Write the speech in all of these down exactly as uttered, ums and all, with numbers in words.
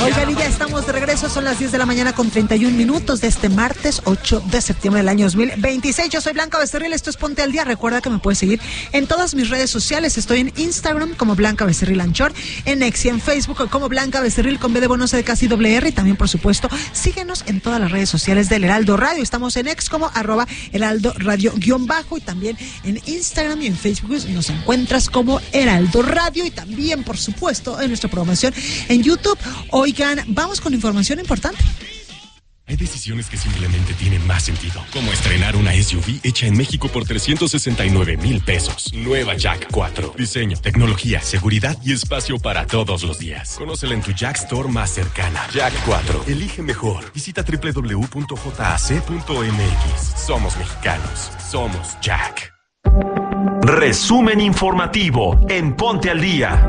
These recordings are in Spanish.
Oigan, y ya estamos de regreso, son las diez de la mañana con treinta y un minutos de este martes ocho de septiembre del año dos mil veintiséis. Yo soy Blanca Becerril, esto es Ponte al Día. Recuerda que me puedes seguir en todas mis redes sociales. Estoy en Instagram como Blanca Becerril Anchor, en X y en Facebook como Blanca Becerril con B de Bono, C de Casi doble R. Y también, por supuesto, síguenos en todas las redes sociales del Heraldo Radio. Estamos en X como arroba Heraldo Radio guión bajo, y también en Instagram y en Facebook nos encuentras como Heraldo Radio, y también, por supuesto, en nuestra programación en YouTube. Oigan, vamos con información importante. Hay decisiones que simplemente tienen más sentido, como estrenar una S U V hecha en México por trescientos sesenta y nueve mil pesos. Nueva Jack cuatro. Diseño, tecnología, seguridad y espacio para todos los días. Conócela en tu Jack Store más cercana. Jack cuatro. Elige mejor. Visita doble u doble u doble u punto j a c punto m x. Somos mexicanos. Somos Jack. Resumen informativo en Ponte al Día.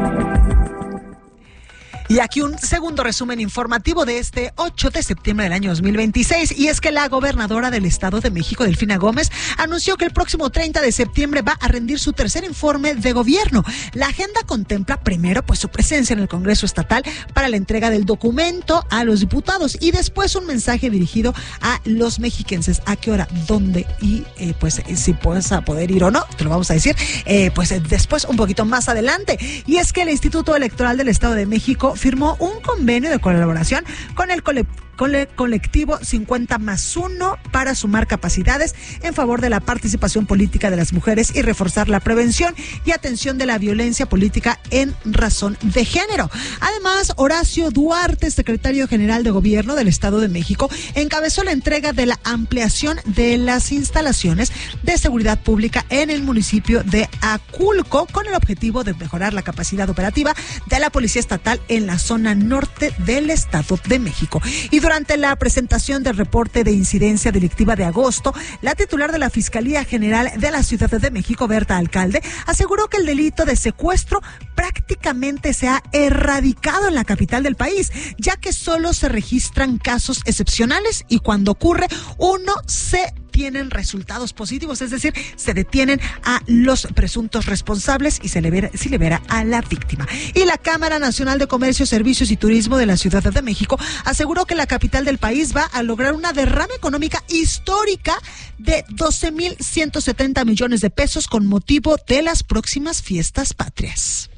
Y aquí un segundo resumen informativo de este ocho de septiembre del año dos mil veintiséis. Y es que la gobernadora del Estado de México, Delfina Gómez, anunció que el próximo treinta de septiembre va a rendir su tercer informe de gobierno. La agenda contempla primero pues su presencia en el Congreso Estatal para la entrega del documento a los diputados, y después un mensaje dirigido a los mexiquenses. ¿A qué hora? ¿Dónde? Y eh, pues si puedes a poder ir o no, te lo vamos a decir eh, pues después, un poquito más adelante. Y es que el Instituto Electoral del Estado de México firmó un convenio de colaboración con el colectivo con el colectivo cincuenta más uno para sumar capacidades en favor de la participación política de las mujeres y reforzar la prevención y atención de la violencia política en razón de género. Además, Horacio Duarte, secretario general de Gobierno del Estado de México, encabezó la entrega de la ampliación de las instalaciones de seguridad pública en el municipio de Aculco, con el objetivo de mejorar la capacidad operativa de la Policía Estatal en la zona norte del Estado de México. Y durante la presentación del reporte de incidencia delictiva de agosto, la titular de la Fiscalía General de la Ciudad de México, Berta Alcalde, aseguró que el delito de secuestro prácticamente se ha erradicado en la capital del país, ya que solo se registran casos excepcionales y cuando ocurre uno se tienen resultados positivos, es decir, se detienen a los presuntos responsables y se libera, se libera a la víctima. Y la Cámara Nacional de Comercio, Servicios y Turismo de la Ciudad de México aseguró que la capital del país va a lograr una derrama económica histórica de doce mil ciento setenta millones de pesos con motivo de las próximas fiestas patrias.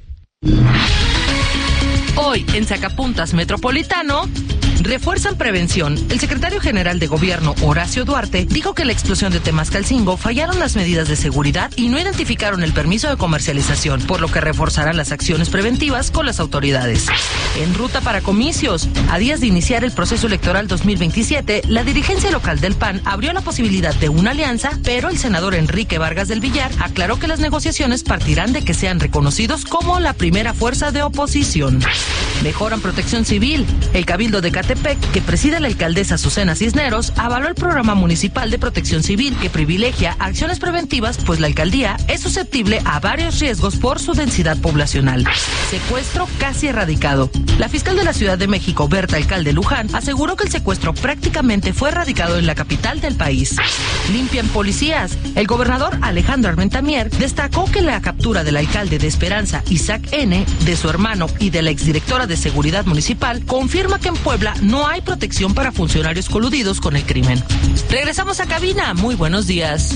Hoy, en Sacapuntas Metropolitano, refuerzan prevención. El secretario general de Gobierno, Horacio Duarte, dijo que en la explosión de Temascalcingo fallaron las medidas de seguridad y no identificaron el permiso de comercialización, por lo que reforzarán las acciones preventivas con las autoridades. En ruta para comicios, a días de iniciar el proceso electoral dos mil veintisiete, la dirigencia local del P A N abrió la posibilidad de una alianza, pero el senador Enrique Vargas del Villar aclaró que las negociaciones partirán de que sean reconocidos como la primera fuerza de oposición. Mejoran protección civil. El Cabildo de Catepec, que preside la alcaldesa Azucena Cisneros, avaló el programa municipal de protección civil que privilegia acciones preventivas, pues la alcaldía es susceptible a varios riesgos por su densidad poblacional. Secuestro casi erradicado. La fiscal de la Ciudad de México, Berta Alcalde Luján, aseguró que el secuestro prácticamente fue erradicado en la capital del país. Limpian policías. El gobernador Alejandro Armentamier destacó que la captura del alcalde de Esperanza, Isaac N., de su hermano y de la exdirectora de Seguridad Municipal, confirma que en Puebla no hay protección para funcionarios coludidos con el crimen. Regresamos a cabina. Muy buenos días.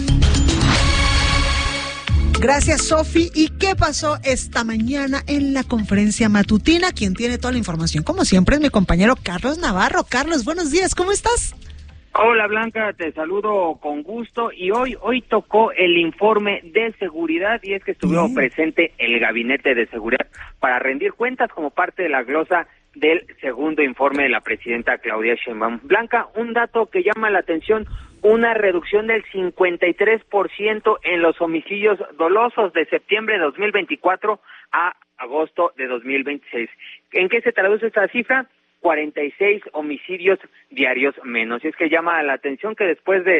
Gracias, Sofi. ¿Y qué pasó esta mañana en la conferencia matutina? Quien tiene toda la información, como siempre, es mi compañero Carlos Navarro. Carlos, buenos días, ¿cómo estás? Hola, Blanca, te saludo con gusto. Y hoy hoy tocó el informe de seguridad, y es que estuvo sí. presente el Gabinete de Seguridad para rendir cuentas como parte de la glosa del segundo informe de la presidenta Claudia Sheinbaum. Blanca, un dato que llama la atención: una reducción del cincuenta y tres por ciento en los homicidios dolosos de septiembre de dos mil veinticuatro a agosto de dos mil veintiséis. ¿En qué se traduce esta cifra? cuarenta y seis homicidios diarios menos. Y es que llama la atención que después de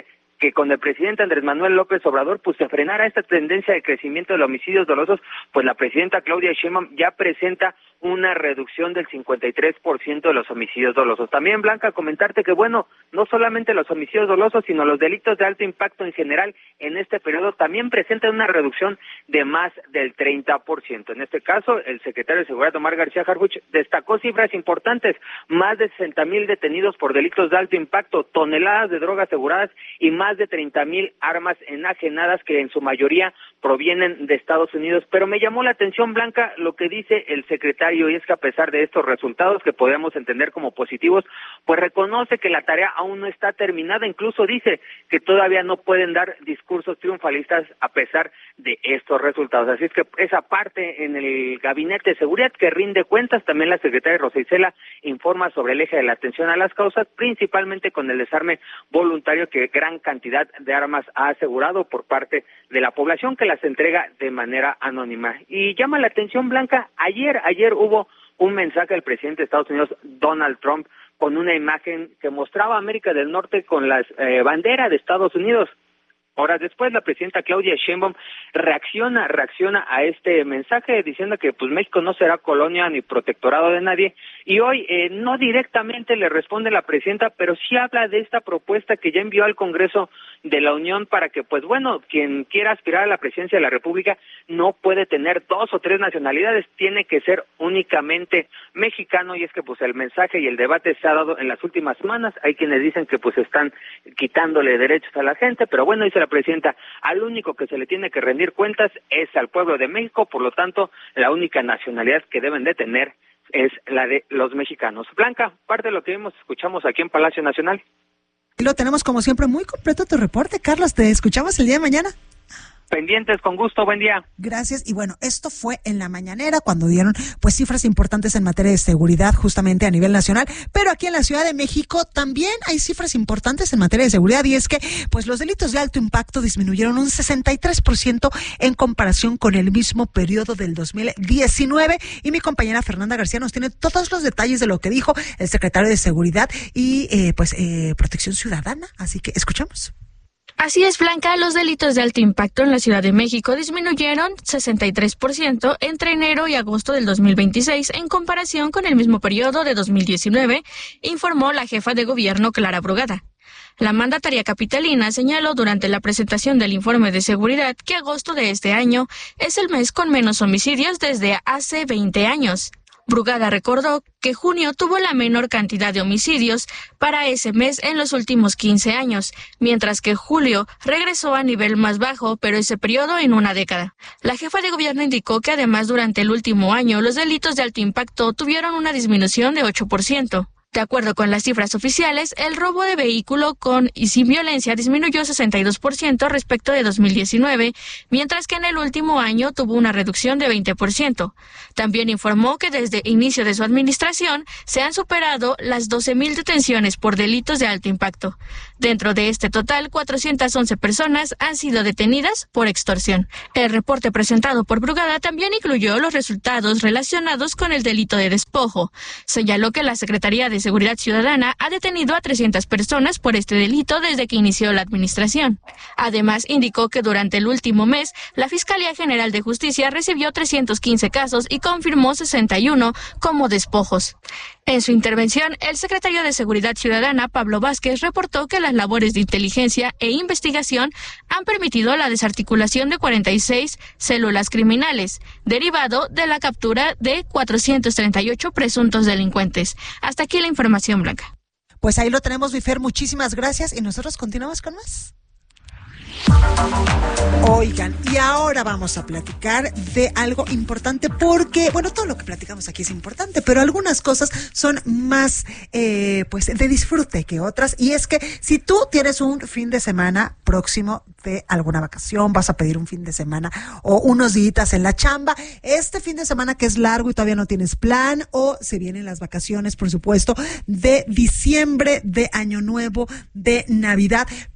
que con el presidente Andrés Manuel López Obrador pues se frenara esta tendencia de crecimiento de los homicidios dolosos, pues la presidenta Claudia Sheinbaum ya presenta una reducción del cincuenta y tres por ciento de los homicidios dolosos. También, Blanca, comentarte que, bueno, no solamente los homicidios dolosos, sino los delitos de alto impacto en general en este periodo también presentan una reducción de más del treinta por ciento. En este caso, el secretario de Seguridad, Omar García Harfuch, destacó cifras importantes: más de sesenta mil detenidos por delitos de alto impacto, toneladas de drogas aseguradas y más de treinta mil armas enajenadas que en su mayoría provienen de Estados Unidos. Pero me llamó la atención, Blanca, lo que dice el secretario, y es que a pesar de estos resultados que podemos entender como positivos, pues reconoce que la tarea aún no está terminada. Incluso dice que todavía no pueden dar discursos triunfalistas a pesar de estos resultados. Así es que esa parte en el Gabinete de Seguridad que rinde cuentas. También la secretaria Rosa Isela informa sobre el eje de la atención a las causas, principalmente con el desarme voluntario que gran cantidad de armas ha asegurado por parte de la población, que las entrega de manera anónima. Y llama la atención, Blanca, ayer, ayer hubo un mensaje del presidente de Estados Unidos, Donald Trump, con una imagen que mostraba a América del Norte con la eh, bandera de Estados Unidos. Horas después, la presidenta Claudia Sheinbaum reacciona, reacciona a este mensaje diciendo que pues México no será colonia ni protectorado de nadie, y hoy eh, no directamente le responde la presidenta, pero sí habla de esta propuesta que ya envió al Congreso de la Unión para que, pues bueno, quien quiera aspirar a la presidencia de la República no puede tener dos o tres nacionalidades, tiene que ser únicamente mexicano. Y es que pues el mensaje y el debate se ha dado en las últimas semanas. Hay quienes dicen que pues están quitándole derechos a la gente, pero bueno, dice la presidenta, al único que se le tiene que rendir cuentas es al pueblo de México, por lo tanto, la única nacionalidad que deben de tener es la de los mexicanos. Blanca, parte de lo que vimos, escuchamos aquí en Palacio Nacional. Y lo tenemos como siempre muy completo tu reporte, Carlos. Te escuchamos el día de mañana. Pendientes, con gusto, buen día. Gracias. Y bueno, esto fue en la mañanera cuando dieron pues cifras importantes en materia de seguridad justamente a nivel nacional, pero aquí en la Ciudad de México también hay cifras importantes en materia de seguridad, y es que pues los delitos de alto impacto disminuyeron un sesenta y tres por ciento en comparación con el mismo periodo del dos mil diecinueve, y mi compañera Fernanda García nos tiene todos los detalles de lo que dijo el secretario de Seguridad y eh, pues eh, Protección Ciudadana, así que escuchamos. Así es, Blanca, los delitos de alto impacto en la Ciudad de México disminuyeron sesenta y tres por ciento entre enero y agosto del dos mil veintiséis en comparación con el mismo periodo de dos mil diecinueve, informó la jefa de gobierno Clara Brugada. La mandataria capitalina señaló durante la presentación del informe de seguridad que agosto de este año es el mes con menos homicidios desde hace veinte años. Brugada recordó que junio tuvo la menor cantidad de homicidios para ese mes en los últimos quince años, mientras que julio regresó a nivel más bajo, pero ese periodo en una década. La jefa de gobierno indicó que además durante el último año los delitos de alto impacto tuvieron una disminución de ocho por ciento. De acuerdo con las cifras oficiales, el robo de vehículo con y sin violencia disminuyó sesenta y dos por ciento respecto de dos mil diecinueve, mientras que en el último año tuvo una reducción de veinte por ciento. También informó que desde inicio de su administración se han superado las doce mil detenciones por delitos de alto impacto. Dentro de este total, cuatrocientas once personas han sido detenidas por extorsión. El reporte presentado por Brugada también incluyó los resultados relacionados con el delito de despojo. Señaló que la Secretaría de Seguridad Ciudadana ha detenido a trescientas personas por este delito desde que inició la administración. Además, indicó que durante el último mes, la Fiscalía General de Justicia recibió trescientos quince casos y confirmó sesenta y uno como despojos. En su intervención, el secretario de Seguridad Ciudadana, Pablo Vázquez, reportó que las labores de inteligencia e investigación han permitido la desarticulación de cuarenta y seis células criminales, derivado de la captura de cuatrocientos treinta y ocho presuntos delincuentes. Hasta aquí la información, Blanca. Pues ahí lo tenemos, Vifer, muchísimas gracias y nosotros continuamos con más. Oigan, y ahora vamos a platicar de algo importante porque, bueno, todo lo que platicamos aquí es importante, pero algunas cosas son más, eh, pues, de disfrute que otras. Y es que si tú tienes un fin de semana próximo de alguna vacación, vas a pedir un fin de semana o unos días en la chamba, este fin de semana que es largo y todavía no tienes plan, o se vienen las vacaciones, por supuesto, de diciembre, de Año Nuevo, de Navidad,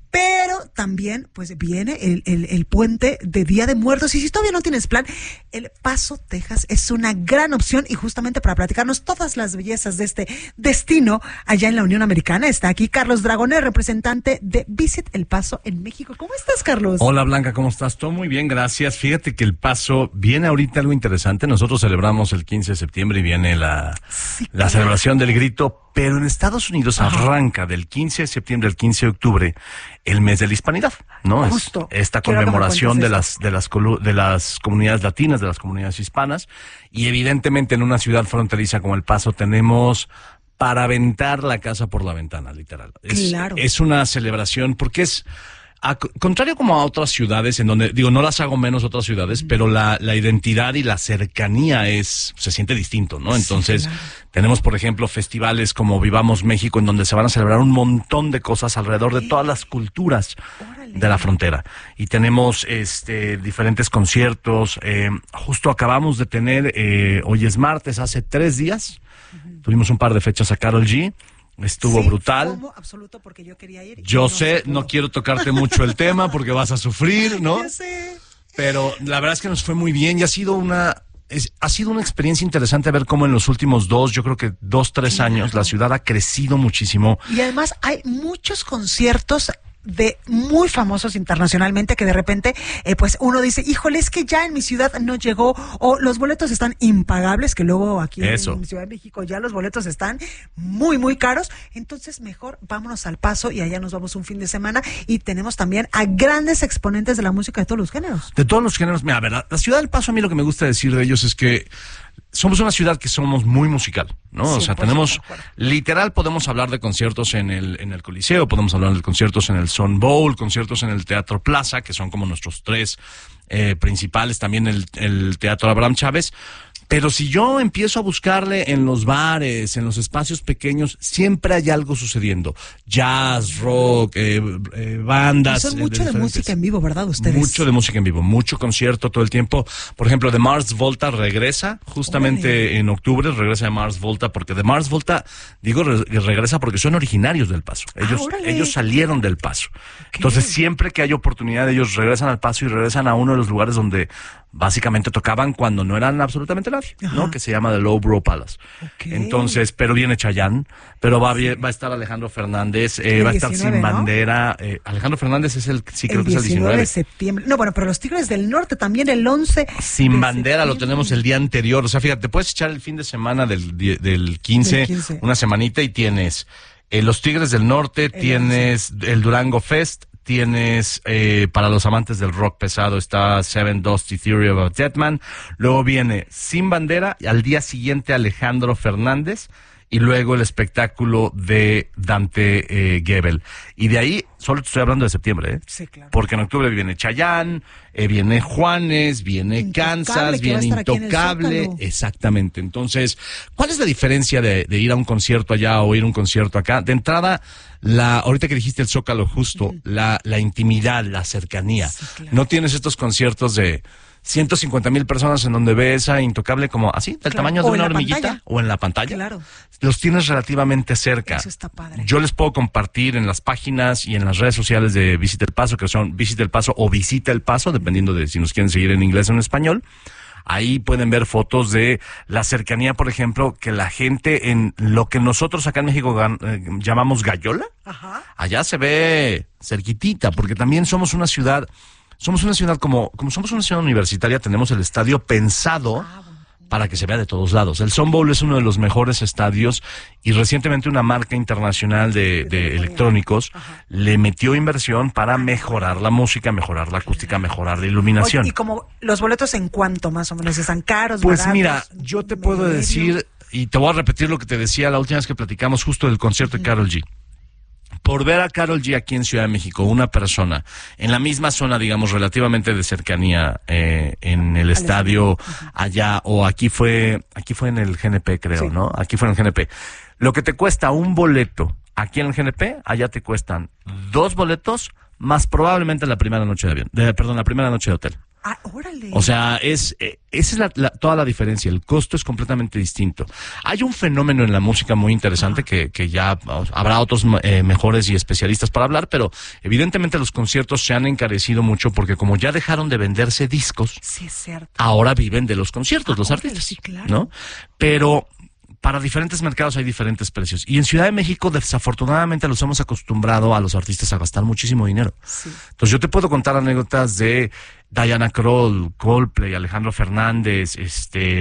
Pero también, pues, viene el, el, el puente de Día de Muertos. Y si todavía no tienes plan, El Paso, Texas es una gran opción. Y justamente para platicarnos todas las bellezas de este destino allá en la Unión Americana, está aquí Carlos Dragoner, representante de Visit El Paso en México. ¿Cómo estás, Carlos? Hola, Blanca, ¿cómo estás? Todo muy bien, gracias. Fíjate que El Paso viene ahorita algo interesante. Nosotros celebramos el quince de septiembre y viene la, sí, la claro. celebración del grito. Pero en Estados Unidos Ajá. arranca del quince de septiembre al quince de octubre el mes de la hispanidad, ¿no? Justo. Es esta conmemoración de las, de las de las comunidades latinas, de las comunidades hispanas, y evidentemente en una ciudad fronteriza como El Paso tenemos para aventar la casa por la ventana, literal. Es, claro. es una celebración porque es... A, contrario como a otras ciudades, en donde, digo, no las hago menos otras ciudades, mm. pero la, la identidad y la cercanía es, se siente distinto, ¿no? Entonces, sí, claro. tenemos, por ejemplo, festivales como Vivamos México, en donde se van a celebrar un montón de cosas alrededor de todas las culturas Órale. de la frontera. Y tenemos, este, diferentes conciertos, eh, justo acabamos de tener, eh, hoy es martes, hace tres días, uh-huh. tuvimos un par de fechas a Karol G. Estuvo sí, brutal. FOMO absoluto porque yo quería ir. Yo no sé, no quiero tocarte mucho el tema porque vas a sufrir, ¿no? Ya sé. Pero la verdad es que nos fue muy bien y ha sido una, es, ha sido una experiencia interesante ver cómo en los últimos dos, yo creo que dos, tres claro. años, la ciudad ha crecido muchísimo. Y además hay muchos conciertos de muy famosos internacionalmente que de repente eh, pues uno dice, híjole, es que ya en mi ciudad no llegó, o los boletos están impagables, que luego aquí Eso. en Ciudad de México ya los boletos están muy muy caros, entonces mejor vámonos al Paso y allá nos vamos un fin de semana y tenemos también a grandes exponentes de la música de todos los géneros. De todos los géneros, mira, verdad, la ciudad del Paso, a mí lo que me gusta decir de ellos es que somos una ciudad que somos muy musical, ¿no? Sí, o sea, tenemos, literal, podemos hablar de conciertos en el, en el Coliseo, podemos hablar de conciertos en el Sun Bowl, conciertos en el Teatro Plaza, que son como nuestros tres eh, principales, también el, el Teatro Abraham Chávez. Pero si yo empiezo a buscarle en los bares, en los espacios pequeños, siempre hay algo sucediendo. Jazz, rock, eh, eh, bandas. Y son mucho de, de música en vivo, ¿verdad, ustedes? Mucho de música en vivo, mucho concierto todo el tiempo. Por ejemplo, The Mars Volta regresa justamente Órale. en octubre, regresa The Mars Volta, porque The Mars Volta, digo, re- regresa porque son originarios del Paso. Ellos, ah, ellos salieron del Paso. Okay. Entonces, siempre que hay oportunidad, ellos regresan al Paso y regresan a uno de los lugares donde básicamente tocaban cuando no eran absolutamente nadie, Ajá. ¿no? Que se llama The Lowbrow Palace. Okay. Entonces, pero viene Chayanne, pero va, sí. va a estar Alejandro Fernández, eh, va a estar Sin ¿no? Bandera. Eh, Alejandro Fernández es el, sí creo el que es el diecinueve de septiembre. No, bueno, pero los Tigres del Norte también el once. Sin Bandera lo tenemos el día anterior. O sea, fíjate, te puedes echar el fin de semana del, del quince, del quince. Una semanita y tienes eh, los Tigres del Norte, el tienes once. El Durango Fest, tienes, eh, para los amantes del rock pesado, está Seven Dusty Theory of a Deadman. Luego viene Sin Bandera, y al día siguiente Alejandro Fernández, y luego el espectáculo de Dante eh, Gebel. Y de ahí, solo te estoy hablando de septiembre, ¿eh? Sí, claro. Porque en octubre viene Chayanne, eh, viene Juanes, viene Intocable, Kansas, viene Intocable. Exactamente. Entonces, ¿cuál es la diferencia de, de ir a un concierto allá o ir a un concierto acá? De entrada, la ahorita que dijiste el Zócalo justo, uh-huh. la, la intimidad, la cercanía. Sí, claro. No tienes estos conciertos de ciento cincuenta mil personas en donde ves a Intocable como así, del claro. tamaño de o una hormiguita pantalla. O en la pantalla. Claro. Los tienes relativamente cerca. Eso está padre. Yo les puedo compartir en las páginas y en las redes sociales de Visita El Paso, que son Visita El Paso o Visita El Paso, dependiendo de si nos quieren seguir en inglés o en español. Ahí pueden ver fotos de la cercanía, por ejemplo, que la gente en lo que nosotros acá en México eh, llamamos gallola, Ajá. allá se ve cerquitita, porque también somos una ciudad... Somos una ciudad como, como somos una ciudad universitaria, tenemos el estadio pensado para que se vea de todos lados. El Sun Bowl es uno de los mejores estadios y recientemente una marca internacional de, de electrónicos Ajá. le metió inversión para mejorar la música, mejorar la acústica, mejorar la iluminación. Oye, ¿y como los boletos en cuánto más o menos? ¿Están caros, Pues baratos, mira, yo te puedo medio? decir, y te voy a repetir lo que te decía la última vez que platicamos justo del concierto de Karol G. Por ver a Karol G aquí en Ciudad de México, una persona en la misma zona, digamos, relativamente de cercanía, eh, en el estadio allá, o aquí fue, aquí fue en el G N P, creo, sí. ¿no? Aquí fue en el G N P. Lo que te cuesta un boleto aquí en el G N P, allá te cuestan dos boletos más probablemente la primera noche de avión, de, perdón, la primera noche de hotel. Ah, órale. O sea, es eh, esa es la, la, toda la diferencia. El costo es completamente distinto. Hay un fenómeno en la música muy interesante que, que ya habrá otros eh, mejores y especialistas para hablar, pero evidentemente los conciertos se han encarecido mucho porque como ya dejaron de venderse discos, sí, es cierto. Ahora viven de los conciertos, ah, los órale, artistas, sí, claro. ¿no? Pero para diferentes mercados hay diferentes precios. Y en Ciudad de México, desafortunadamente, los hemos acostumbrado a los artistas a gastar muchísimo dinero. Sí. Entonces, yo te puedo contar anécdotas de Diana Krall, Coldplay, Alejandro Fernández, este,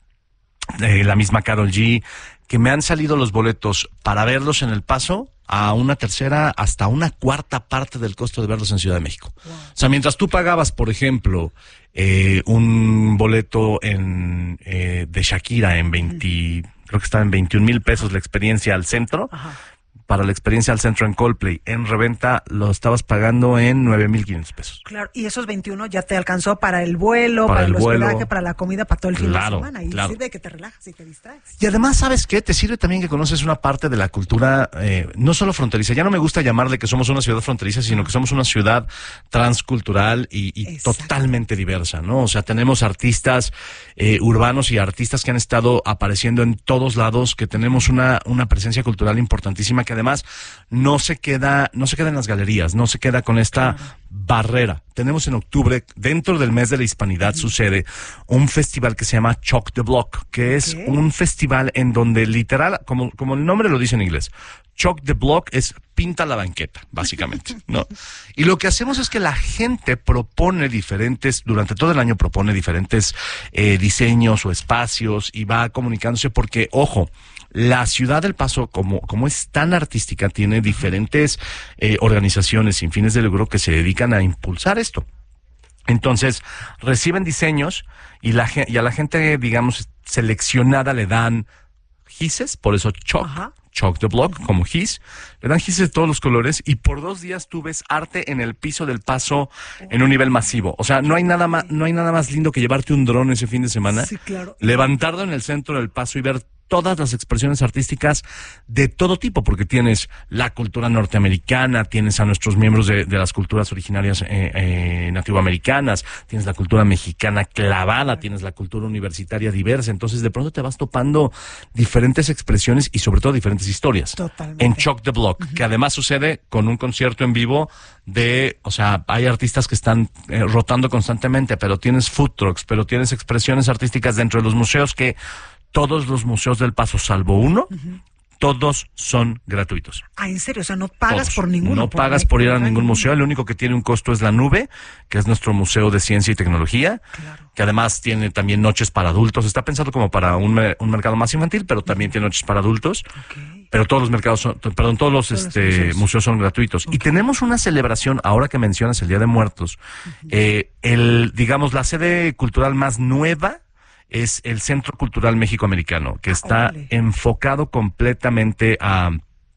eh, la misma Karol G, que me han salido los boletos para verlos en El Paso a una tercera hasta una cuarta parte del costo de verlos en Ciudad de México. Wow. O sea, mientras tú pagabas, por ejemplo, eh, un boleto en eh, de Shakira en veinte, uh-huh. creo que estaba en veintiún mil pesos la experiencia al centro. Ajá. Para la experiencia al centro en Coldplay, en reventa lo estabas pagando en nueve mil quinientos pesos. Claro, y esos veintiuno ya te alcanzó para el vuelo, para, para el, el hospedaje, vuelo, para la comida, para todo el fin claro, de semana. Y claro. sirve que te relajas y te distraes. Y además, ¿sabes qué? Te sirve también que conoces una parte de la cultura, eh, no solo fronteriza. Ya no me gusta llamarle que somos una ciudad fronteriza, sino que somos una ciudad transcultural y, y totalmente diversa, ¿no? O sea, tenemos artistas eh, urbanos y artistas que han estado apareciendo en todos lados, que tenemos una, una presencia cultural importantísima que además no se queda, no se queda en las galerías, no se queda con esta claro. barrera. Tenemos en octubre, dentro del mes de la hispanidad, uh-huh. sucede un festival que se llama Choc the Block, que es okay. un festival en donde literal, como, como el nombre lo dice en inglés, Choc the Block es pinta la banqueta, básicamente, ¿no? Y lo que hacemos es que la gente propone diferentes, durante todo el año propone diferentes eh, diseños o espacios y va comunicándose porque, ojo, la ciudad del Paso, como, como es tan artística, tiene diferentes eh, organizaciones sin fines de lucro que se dedican a impulsar esto. Entonces, reciben diseños y, la, y a la gente, digamos, seleccionada le dan gises, por eso Choc, Ajá. Choc the Block, como gis, le dan gises de todos los colores y por dos días tú ves arte en el piso del Paso en un nivel masivo. O sea, no hay nada más, no hay nada más lindo que llevarte un dron ese fin de semana, sí, claro. levantarlo en el centro del Paso y ver todas las expresiones artísticas de todo tipo, porque tienes la cultura norteamericana, tienes a nuestros miembros de, de las culturas originarias eh, eh, nativoamericanas, tienes la cultura mexicana clavada, tienes la cultura universitaria diversa, entonces de pronto te vas topando diferentes expresiones y sobre todo diferentes historias. Totalmente. En Choc the Block, uh-huh. que además sucede con un concierto en vivo de, o sea, hay artistas que están eh, rotando constantemente, pero tienes food trucks, pero tienes expresiones artísticas dentro de los museos que todos los museos del Paso, salvo uno, uh-huh. todos son gratuitos. Ah, ¿en serio? O sea, no pagas todos. por ninguno. No por pagas por ir a ningún museo. El único que tiene un costo es la Nube, que es nuestro museo de ciencia y tecnología, claro. que además tiene también noches para adultos. Está pensado como para un, un mercado más infantil, pero también uh-huh. tiene noches para adultos. Okay. Pero todos los mercados son, perdón, todos los, todos este, los museos. museos son gratuitos. Okay. Y tenemos una celebración, ahora que mencionas el Día de Muertos, uh-huh. eh, el, digamos, la sede cultural más nueva es el Centro Cultural México-Americano, que está Órale. enfocado completamente a,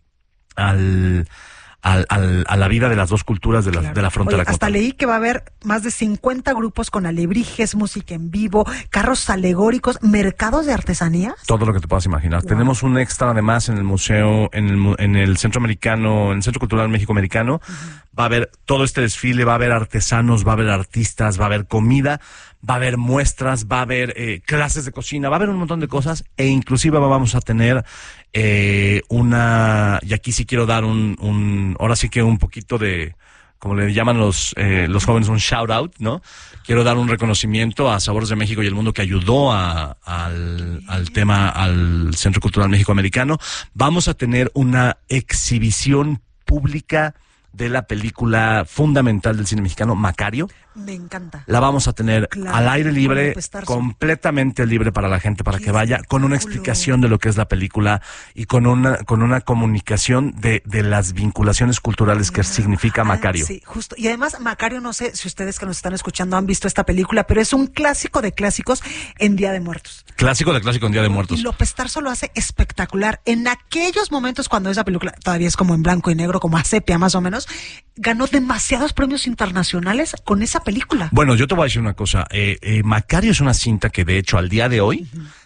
al, al, al, a la vida de las dos culturas de la, claro. de la frontera. Oye, hasta leí que va a haber más de cincuenta grupos con alebrijes, música en vivo, carros alegóricos, mercados de artesanías. Todo lo que te puedas imaginar. Wow. Tenemos un extra además en el museo, en el, en el Centro Americano, en el Centro Cultural México-Americano. Uh-huh. Va a haber todo este desfile, va a haber artesanos, va a haber artistas, va a haber comida, va a haber muestras, va a haber eh, clases de cocina, va a haber un montón de cosas e inclusive vamos a tener eh, una, y aquí sí quiero dar un, un, ahora sí que un poquito de, como le llaman los eh, los jóvenes, un shout out, ¿no? Quiero dar un reconocimiento a Sabores de México y el Mundo que ayudó a, al, al tema, al Centro Cultural México-Americano. Vamos a tener una exhibición pública de la película fundamental del cine mexicano, Macario. Me encanta. La vamos a tener claro, al aire libre, completamente libre para la gente, para que vaya, con una explicación de lo que es la película y con una con una comunicación de, de las vinculaciones culturales claro. que significa Macario. Ah, sí, justo. Y además, Macario, no sé si ustedes que nos están escuchando han visto esta película, pero es un clásico de clásicos en Día de Muertos. Clásico de clásico en Día de Muertos. Y López Tarso lo hace espectacular. En aquellos momentos cuando esa película todavía es como en blanco y negro, como a sepia más o menos, ganó demasiados premios internacionales con esa película. Bueno, yo te voy a decir una cosa. Eh, eh, Macario es una cinta que de hecho al día de hoy uh-huh.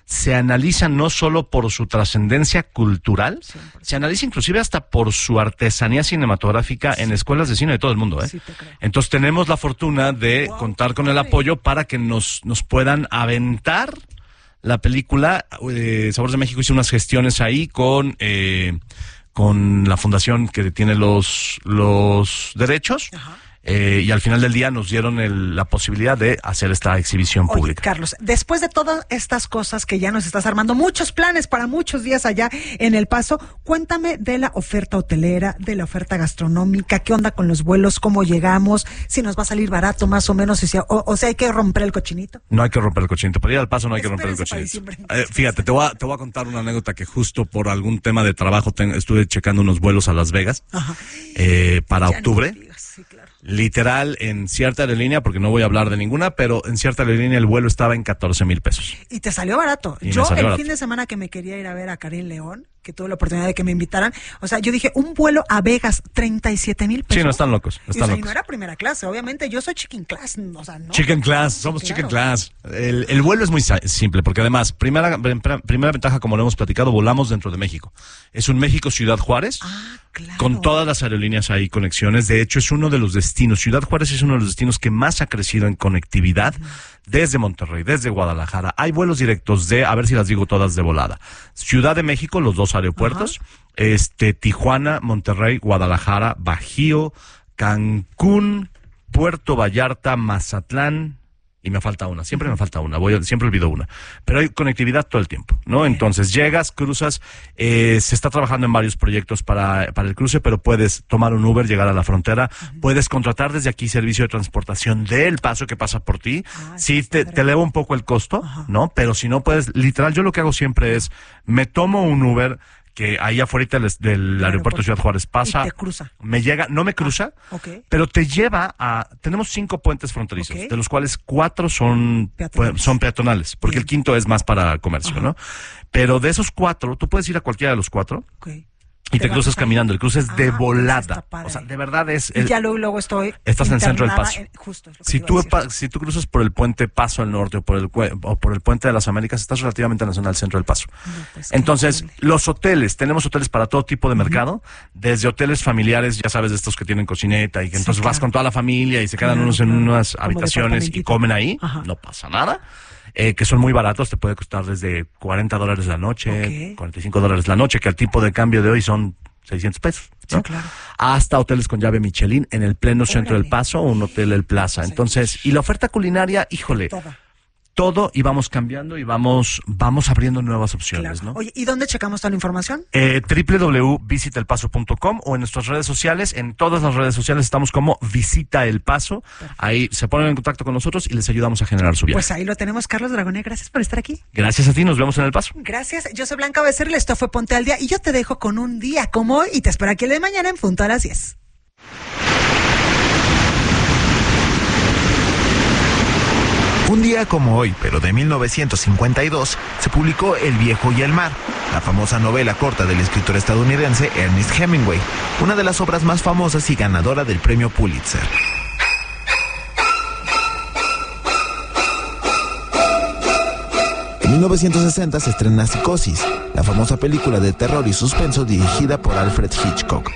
se analiza no solo por su trascendencia cultural, cien por ciento. se analiza inclusive hasta por su artesanía cinematográfica sí. en escuelas de cine de todo el mundo. ¿eh? Sí, te creo. Entonces tenemos la fortuna de wow, contar con el apoyo para que nos, nos puedan aventar la película. eh, Sabores de México hizo unas gestiones ahí con... Eh, con la fundación que tiene los, los derechos. Ajá. Eh, y al final del día nos dieron el, la posibilidad de hacer esta exhibición Oye, pública. Carlos, después de todas estas cosas que ya nos estás armando, muchos planes para muchos días allá en El Paso, cuéntame de la oferta hotelera, de la oferta gastronómica, qué onda con los vuelos, cómo llegamos, si nos va a salir barato más o menos, si sea, o, o sea, hay que romper el cochinito. No hay que romper el cochinito, para ir al Paso no hay Espérense que romper el cochinito. Eh, fíjate, te voy, a, te voy a contar una anécdota que justo por algún tema de trabajo ten, estuve checando unos vuelos a Las Vegas eh, para ya octubre. No sí, claro. Literal, en cierta aerolínea, porque no voy a hablar de ninguna, pero en cierta aerolínea el vuelo estaba en catorce mil pesos. Y te salió barato. Y yo salió el barato. fin de semana que me quería ir a ver a Karim León, que tuve la oportunidad de que me invitaran, o sea, yo dije, un vuelo a Vegas, treinta y siete mil pesos. Sí, no están locos, están y, o sea, locos. Y no era primera clase, obviamente, yo soy chicken class, o sea, no. Chicken class, somos claro. chicken class. El, el vuelo es muy simple, porque además, primera, primera ventaja, como lo hemos platicado, volamos dentro de México. Es un México Ciudad Juárez, ah, claro. con todas las aerolíneas ahí, conexiones. De hecho, es uno de los destinos, Ciudad Juárez es uno de los destinos que más ha crecido en conectividad, uh-huh. desde Monterrey, desde Guadalajara. Hay vuelos directos de, a ver si las digo todas de volada. Ciudad de México, los dos aeropuertos, uh-huh. este, Tijuana, Monterrey, Guadalajara, Bajío, Cancún, Puerto Vallarta, Mazatlán, y me falta una, siempre me falta una, voy a, siempre olvido una, pero hay conectividad todo el tiempo, ¿no? Okay. Entonces llegas, cruzas, eh, se está trabajando en varios proyectos para, para el cruce, pero puedes tomar un Uber, llegar a la frontera, uh-huh. puedes contratar desde aquí servicio de transportación del Paso que pasa por ti, ah, sí te, te eleva un poco el costo, uh-huh. ¿no? Pero si no puedes, literal, yo lo que hago siempre es, me tomo un Uber, que ahí afuera del, del aeropuerto Ciudad Juárez pasa, y te cruza. me llega, no me cruza, ah, okay. pero te lleva a, tenemos cinco puentes fronterizos, okay. de los cuales cuatro son peatonales, son peatonales porque Bien. el quinto es más para comercio, Ajá. ¿no? Pero de esos cuatro, tú puedes ir a cualquiera de los cuatro, okay. y te, te cruzas caminando, el cruce es ah, de volada, o sea, de verdad es... El, y ya luego, luego estoy... Estás en el centro del Paso. En, justo, es lo que si, tú, si tú cruzas por el puente Paso al Norte o por el o por el puente de las Américas, estás relativamente en la zona del centro del Paso. No, pues, entonces, los hoteles, tenemos hoteles para todo tipo de mercado, uh-huh. desde hoteles familiares, ya sabes, de estos que tienen cocineta y que sí, entonces claro. vas con toda la familia y se quedan claro, unos en claro. unas habitaciones y comen ahí, Ajá. no pasa nada. Eh, que son muy baratos, te puede costar desde cuarenta dólares la noche, okay. cuarenta y cinco dólares la noche, que al tipo de cambio de hoy son seiscientos pesos, ¿no? Sí, claro. Hasta hoteles con llave Michelin en el pleno Órale. centro del Paso, un hotel El Plaza. Sí. Entonces, y la oferta culinaria, híjole, Toda. todo y vamos cambiando y vamos vamos abriendo nuevas opciones, claro. ¿no? Oye, ¿y dónde checamos toda la información? Eh, doble u doble u doble u punto visita el paso punto com o en nuestras redes sociales, en todas las redes sociales estamos como Visita El Paso. Perfecto. Ahí se ponen en contacto con nosotros y les ayudamos a generar su viaje. Pues ahí lo tenemos, Carlos Dragoné, gracias por estar aquí. Gracias a ti, nos vemos en El Paso. Gracias, yo soy Blanca Becerril, esto fue Ponte al Día y yo te dejo con un día como hoy y te espero aquí el de mañana en punto a las diez. Un día como hoy, pero de mil novecientos cincuenta y dos, se publicó El viejo y el mar, la famosa novela corta del escritor estadounidense Ernest Hemingway, una de las obras más famosas y ganadora del premio Pulitzer. En mil novecientos sesenta se estrena Psicosis, la famosa película de terror y suspenso dirigida por Alfred Hitchcock.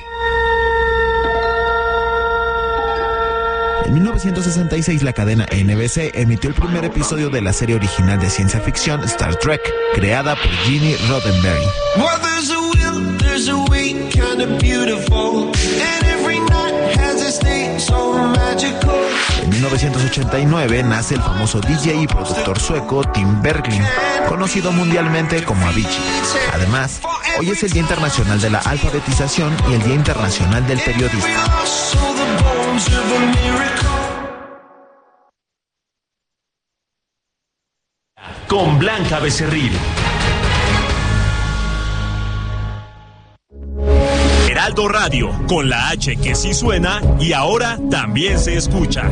En mil novecientos sesenta y seis la cadena N B C emitió el primer episodio de la serie original de ciencia ficción Star Trek, creada por Gene Roddenberry. En mil novecientos ochenta y nueve nace el famoso D J y productor sueco Tim Bergling, conocido mundialmente como Avicii. Además, hoy es el Día Internacional de la Alfabetización y el Día Internacional del Periodista. Con Blanca Becerril. Heraldo Radio, con la H que sí suena y ahora también se escucha.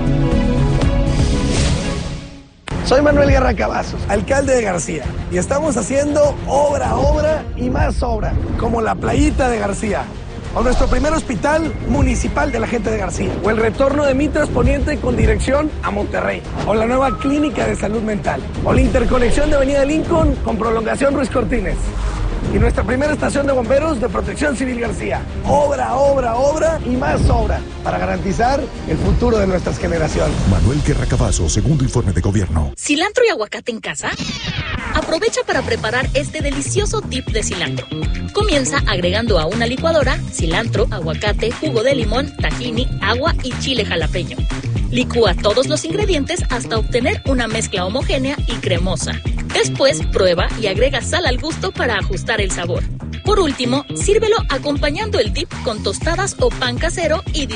Soy Manuel Guerra Cavazos, alcalde de García, y estamos haciendo obra, obra y más obra, como la playita de García. o nuestro primer hospital municipal de la gente de García, o el retorno de Mitras Poniente con dirección a Monterrey, o la nueva clínica de salud mental, o la interconexión de Avenida Lincoln con prolongación Ruiz Cortines, y nuestra primera estación de bomberos de Protección Civil García. Obra, obra, obra y más obra para garantizar el futuro de nuestras generaciones. Manuel Guerra Cavazo, segundo informe de gobierno. ¿Cilantro y aguacate en casa? Aprovecha para preparar este delicioso dip de cilantro. Comienza agregando a una licuadora cilantro, aguacate, jugo de limón, tahini, agua y chile jalapeño. Licúa todos los ingredientes hasta obtener una mezcla homogénea y cremosa. Después, prueba y agrega sal al gusto para ajustar el sabor. Por último, sírvelo acompañando el dip con tostadas o pan casero y